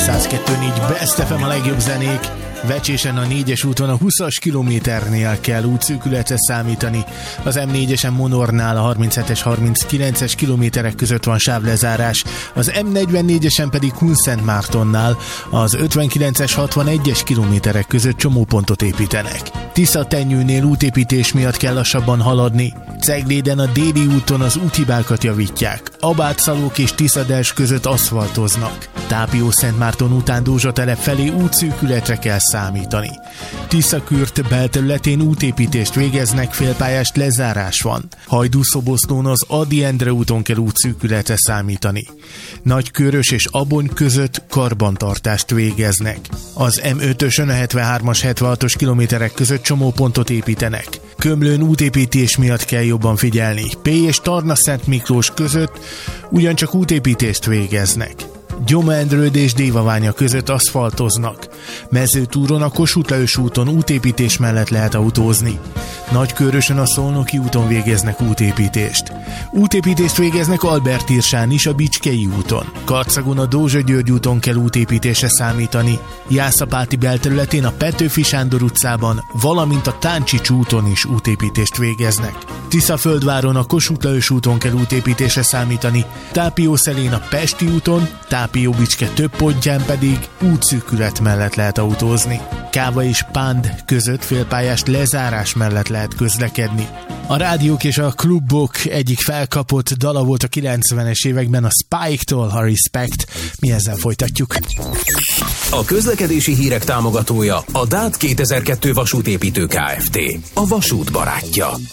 102.4 Best FM a legjobb zenék. Vecsésen a 4-es úton a 20-as kilométernél kell útszűkületre számítani. Az M4-esen Monornál a 37-es, 39-es kilométerek között van sávlezárás. Az M44-esen pedig Kunszentmártonnál az 59-es, 61-es kilométerek között csomópontot építenek. Tiszatenyőnél útépítés miatt kell lassabban haladni. Cegléden a déli úton az úthibákat javítják. Abátszalók és Tiszadels között aszfaltoznak. Tápió-Szentmárton után Dózsatelep felé útszűkületre kell számítani. Tiszakürt belterületén útépítést végeznek, félpályás lezárás van. Hajdúszoboszlón az Ady Endre úton kell útszűkületre számítani. Nagykőrös és Abony között karbantartást végeznek. Az M5-ösön a 73-as, 76-os kilométerek között csomópontot építenek. Kömlőn útépítés miatt kell jobban figyelni. Pély és Tarna-Szent Miklós között ugyancsak útépítést végeznek. Gyoma-Endrőd és Dévaványa között aszfaltoznak. Mezőtúron a Kossuth-Lajos úton útépítés mellett lehet autózni. Nagykőrösön a Szolnoki úton végeznek útépítést. Útépítést végeznek Albertirsán is a Bicskei úton. Karcagon a Dózsa-György úton kell útépítésre számítani. Jászapáti belterületén a Petőfi Sándor utcában, valamint a Táncsics úton is útépítést végeznek. Tiszaföldváron a Kossuth-Lajos úton kell útépítésre számítani. Tápiószelén a Pesti úton, Tápió-Bicske több pontján pedig útszűkület mellett lehet autózni. Káva és Pánd között félpályás lezárás mellett lehet közlekedni. A rádiók és a klubok egyik felkapott dala volt a 90-es években a Spike-tól, a Respect. Mi ezzel folytatjuk. A közlekedési hírek támogatója a DÁT 2002 vasútépítő Kft. A vasút barátja.